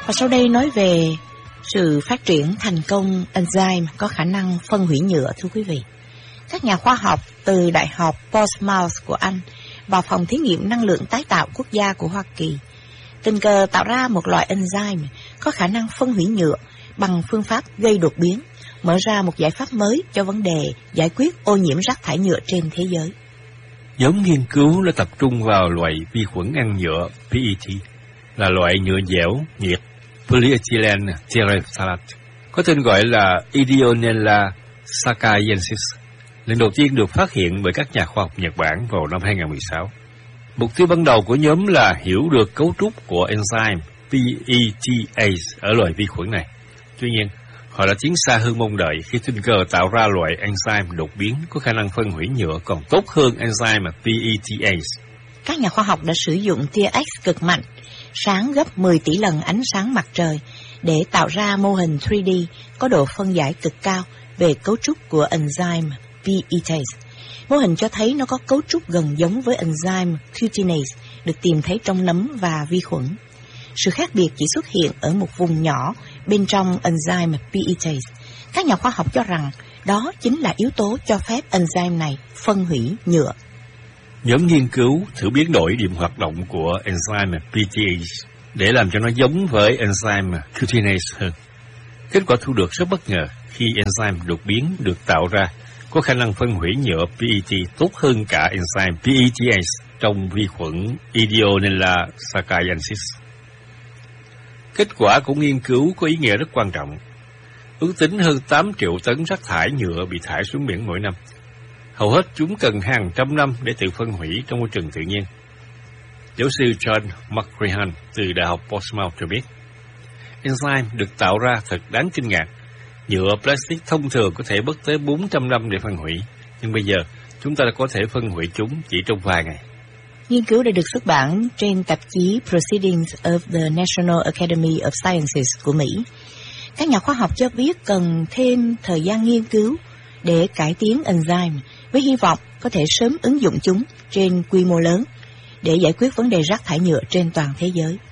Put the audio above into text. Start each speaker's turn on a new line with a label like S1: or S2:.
S1: Và sau đây nói về sự phát triển thành công enzyme có khả năng phân hủy nhựa, thưa quý vị. Các nhà khoa học từ Đại học Portsmouth của Anh và Phòng Thí nghiệm Năng lượng Tái tạo Quốc gia của Hoa Kỳ tình cờ tạo ra một loại enzyme có khả năng phân hủy nhựa bằng phương pháp gây đột biến, mở ra một giải pháp mới cho vấn đề giải quyết ô nhiễm rác thải nhựa trên thế giới.
S2: Nhóm nghiên cứu đã tập trung vào loại vi khuẩn ăn nhựa PET, là loại nhựa dẻo nhiệt polyethylene terephthalate, có tên gọi là Ideonella sakaiensis, lần đầu tiên được phát hiện bởi các nhà khoa học Nhật Bản vào năm 2016. Mục tiêu ban đầu của nhóm là hiểu được cấu trúc của enzyme PETase ở loại vi khuẩn này. Tuy nhiên, họ đã tiến xa hơn mong đợi khi tình cờ tạo ra loại enzyme đột biến có khả năng phân hủy nhựa còn tốt hơn enzyme PETase.
S1: Các nhà khoa học đã sử dụng tia X cực mạnh, sáng gấp 10 tỷ lần ánh sáng mặt trời, để tạo ra mô hình 3D có độ phân giải cực cao về cấu trúc của enzyme PETase. Mô hình cho thấy nó có cấu trúc gần giống với enzyme cutinase được tìm thấy trong nấm và vi khuẩn. Sự khác biệt chỉ xuất hiện ở một vùng nhỏ bên trong enzyme PETase. Các nhà khoa học cho rằng đó chính là yếu tố cho phép enzyme này phân hủy nhựa.
S2: Nhóm nghiên cứu thử biến đổi điểm hoạt động của enzyme PETase để làm cho nó giống với enzyme cutinase hơn. Kết quả thu được rất bất ngờ khi enzyme đột biến được tạo ra có khả năng phân hủy nhựa PET tốt hơn cả enzyme PETase trong vi khuẩn Ideonella sakaiensis. Kết quả của nghiên cứu có ý nghĩa rất quan trọng. Ước tính hơn 8 triệu tấn rác thải nhựa bị thải xuống biển mỗi năm. Hầu hết chúng cần hàng trăm năm để tự phân hủy trong môi trường tự nhiên. Giáo sư John McCrehan từ Đại học Portsmouth cho biết, enzyme được tạo ra thật đáng kinh ngạc. Nhựa plastic thông thường có thể mất tới 400 năm để phân hủy, nhưng bây giờ chúng ta đã có thể phân hủy chúng chỉ trong vài ngày.
S1: Nghiên cứu đã được xuất bản trên tạp chí Proceedings of the National Academy of Sciences của Mỹ. Các nhà khoa học cho biết cần thêm thời gian nghiên cứu để cải tiến enzyme, với hy vọng có thể sớm ứng dụng chúng trên quy mô lớn để giải quyết vấn đề rác thải nhựa trên toàn thế giới.